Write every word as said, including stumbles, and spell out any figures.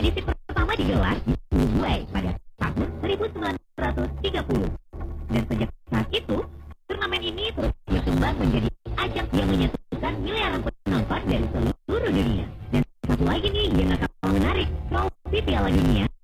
Edisi pertama digelar di Uruguay pada tahun seribu sembilan ratus tiga puluh. Dan sejak saat itu, turnamen ini terus berkembang menjadi ajang yang menyatukan miliaran penonton dari seluruh dunia. Dan satu lagi nih yang gak kalah menarik, trofi Piala Dunia